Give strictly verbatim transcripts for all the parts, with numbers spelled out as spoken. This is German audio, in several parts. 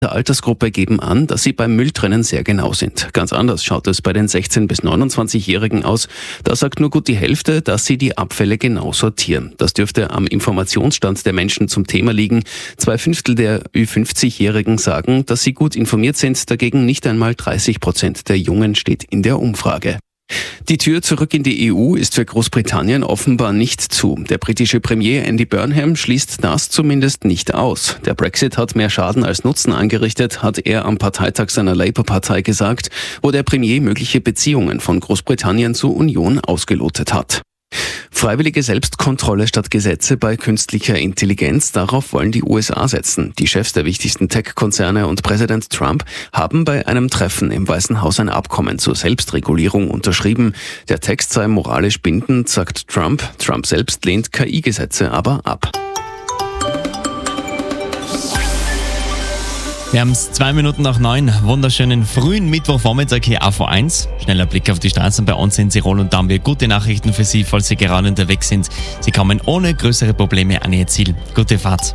der Altersgruppe geben an, dass sie beim Mülltrennen sehr genau sind. Ganz anders schaut es bei den sechzehn- bis neunundzwanzigjährigen aus. Da sagt nur gut die Hälfte, dass sie die Abfälle genau sortieren. Das dürfte am Informationsstand der Menschen zum Thema liegen. Zwei Fünftel der Ü fünfzigjährigen sagen, dass sie gut informiert sind. Dagegen nicht einmal dreißig Prozent der Jungen steht in der Umfrage. Die Tür zurück in die E U ist für Großbritannien offenbar nicht zu. Der britische Premier Andy Burnham schließt das zumindest nicht aus. Der Brexit hat mehr Schaden als Nutzen angerichtet, hat er am Parteitag seiner Labour-Partei gesagt, wo der Premier mögliche Beziehungen von Großbritannien zur Union ausgelotet hat. Freiwillige Selbstkontrolle statt Gesetze bei künstlicher Intelligenz, darauf wollen die U S A setzen. Die Chefs der wichtigsten Tech-Konzerne und Präsident Trump haben bei einem Treffen im Weißen Haus ein Abkommen zur Selbstregulierung unterschrieben. Der Text sei moralisch bindend, sagt Trump. Trump selbst lehnt K I-Gesetze aber ab. Wir haben es zwei Minuten nach neun. Wunderschönen frühen Mittwochvormittag hier A V eins. Schneller Blick auf die Straßen bei uns in Tirol und da haben wir gute Nachrichten für Sie, falls Sie gerade unterwegs sind. Sie kommen ohne größere Probleme an Ihr Ziel. Gute Fahrt.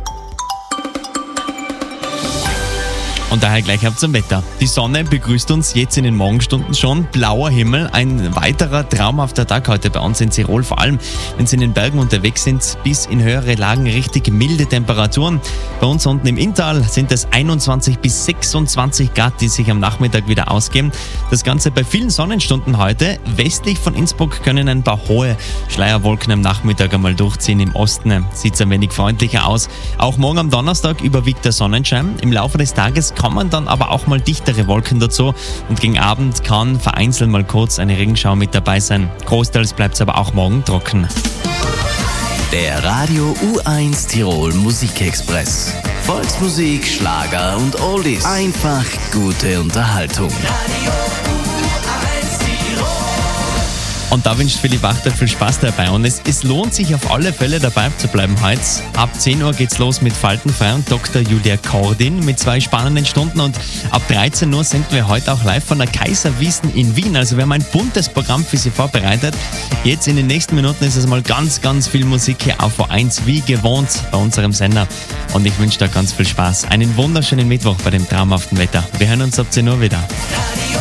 Und daher gleich ab zum Wetter. Die Sonne begrüßt uns jetzt in den Morgenstunden schon. Blauer Himmel, ein weiterer traumhafter Tag heute bei uns in Tirol. Vor allem, wenn Sie in den Bergen unterwegs sind, bis in höhere Lagen richtig milde Temperaturen. Bei uns unten im Inntal sind es einundzwanzig bis sechsundzwanzig Grad, die sich am Nachmittag wieder ausgeben. Das Ganze bei vielen Sonnenstunden heute. Westlich von Innsbruck können ein paar hohe Schleierwolken am Nachmittag einmal durchziehen. Im Osten sieht es ein wenig freundlicher aus. Auch morgen am Donnerstag überwiegt der Sonnenschein. Im Laufe des Tages kommen dann aber auch mal dichtere Wolken dazu und gegen Abend kann vereinzelt mal kurz eine Regenschau mit dabei sein. Großteils bleibt es aber auch morgen trocken. Der Radio U eins Tirol Musikexpress. Volksmusik, Schlager und Oldies. Einfach gute Unterhaltung. Radio U eins Tirol. Und da wünscht Philipp Wachter viel Spaß dabei. Und es, es lohnt sich auf alle Fälle dabei zu bleiben heute. Ab zehn Uhr geht's los mit Faltenfrei und Doktor Julia Kordin mit zwei spannenden Stunden. Und ab dreizehn Uhr senden wir heute auch live von der Kaiserwiesen in Wien. Also wir haben ein buntes Programm für Sie vorbereitet. Jetzt in den nächsten Minuten ist es mal ganz, ganz viel Musik hier auf A V eins, wie gewohnt bei unserem Sender. Und ich wünsche da ganz viel Spaß. Einen wunderschönen Mittwoch bei dem traumhaften Wetter. Wir hören uns ab zehn Uhr wieder.